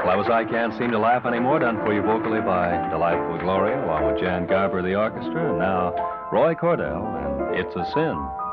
Clev as I Can't Seem to Laugh Anymore, done for you vocally by Delightful Gloria, along with Jan Garber of the orchestra, and now Roy Cordell, and It's a Sin.